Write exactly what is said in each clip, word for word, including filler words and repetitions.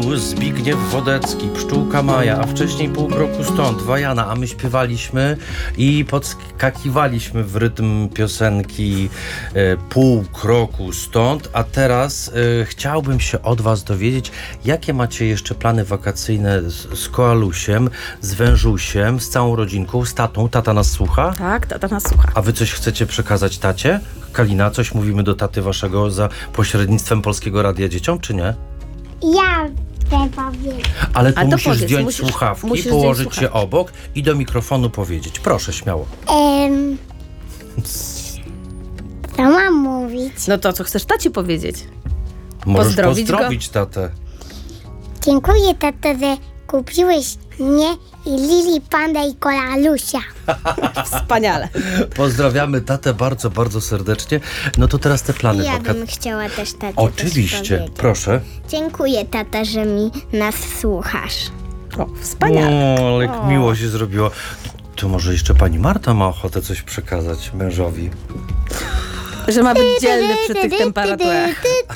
był Zbigniew Wodecki, Pszczółka Maja, a wcześniej Pół kroku stąd, Wajana, a my śpiewaliśmy i podskakiwaliśmy w rytm piosenki e, Pół kroku stąd, a teraz e, chciałbym się od was dowiedzieć, jakie macie jeszcze plany wakacyjne z, z Koalusiem, z Wężusiem, z całą rodzinką, z tatą. Tata nas słucha? Tak, tata nas słucha. A wy coś chcecie przekazać tacie? Kalina, coś mówimy do taty waszego za pośrednictwem Polskiego Radia Dzieciom, czy nie? Ja chcę powiedzieć. Ale tu A to musisz powiedz, zdjąć musisz- słuchawki, musisz położyć zdjąć się obok i do mikrofonu powiedzieć. Proszę, śmiało. Em, co mam mówić? No to co chcesz tacie powiedzieć? Możesz Pozdrowić go? pozdrowić tatę. Dziękuję, tato, że kupiłeś mnie i Lili, Panda i Koalusia. Wspaniale. Pozdrawiamy tatę bardzo, bardzo serdecznie. No to teraz te plany Ja wakacyjne. bym chciała też tacie Oczywiście, coś powiedzieć. proszę. Dziękuję, tata, że mi nas słuchasz. O, wspaniale. O, ale jak miło się zrobiło. To może jeszcze pani Marta ma ochotę coś przekazać mężowi. Że ma być dzielny przy tych temperaturach.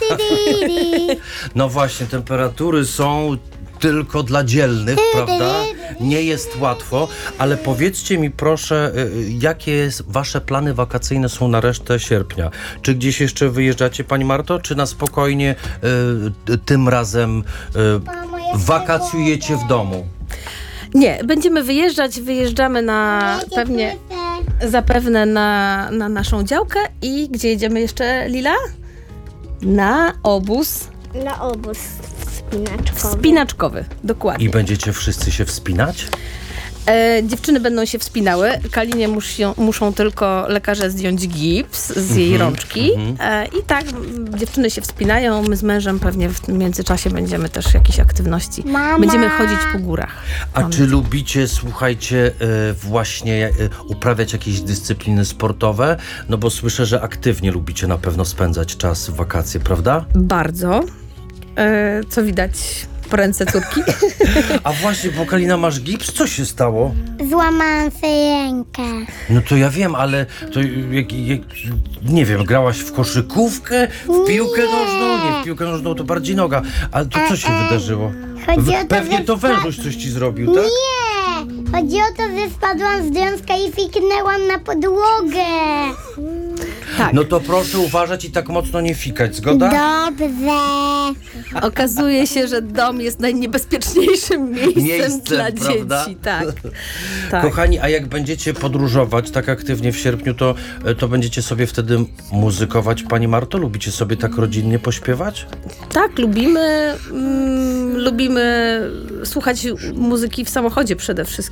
No właśnie, temperatury są tylko dla dzielnych, prawda? Nie jest łatwo, ale powiedzcie mi proszę, y, jakie jest wasze plany wakacyjne są na resztę sierpnia? Czy gdzieś jeszcze wyjeżdżacie, pani Marto, czy na spokojnie y, tym razem y, wakacjujecie w domu? Nie, będziemy wyjeżdżać, wyjeżdżamy na pewnie, zapewne na, na naszą działkę i gdzie jedziemy jeszcze, Lila? Na obóz Na obóz wspinaczkowy. wspinaczkowy, dokładnie. I będziecie wszyscy się wspinać? E, dziewczyny będą się wspinały. Kalinie muszą, muszą tylko lekarze zdjąć gips z jej rączki. E, I tak m, dziewczyny się wspinają. My z mężem pewnie w tym międzyczasie będziemy też jakieś aktywności. Mama! Będziemy chodzić po górach. A Mamy. czy lubicie, słuchajcie, y, właśnie y, uprawiać jakieś dyscypliny sportowe? No bo słyszę, że aktywnie lubicie na pewno spędzać czas w wakacje, prawda? Bardzo. E, co widać po ręce córki. A właśnie, bo Kalina, masz gips? Co się stało? Złamałam sobie rękę. No to ja wiem, ale to jak, jak, nie wiem, grałaś w koszykówkę, w piłkę nożną? Nie, w piłkę nożną to bardziej noga. Ale to co się wydarzyło? Chodzi W- o to, Pewnie że to wpadł- wężuś coś ci zrobił, tak? Nie! Chodzi o to, że spadłam z drążka i fiknęłam na podłogę. Tak. No to proszę uważać i tak mocno nie fikać, zgoda? Dobrze. Okazuje się, że dom jest najniebezpieczniejszym miejscem, Miejscem, dla prawda? dzieci. Tak. tak. Kochani, a jak będziecie podróżować tak aktywnie w sierpniu, to, to będziecie sobie wtedy muzykować, pani Marto? Lubicie sobie tak rodzinnie pośpiewać? Tak, lubimy, mm, lubimy słuchać muzyki w samochodzie przede wszystkim.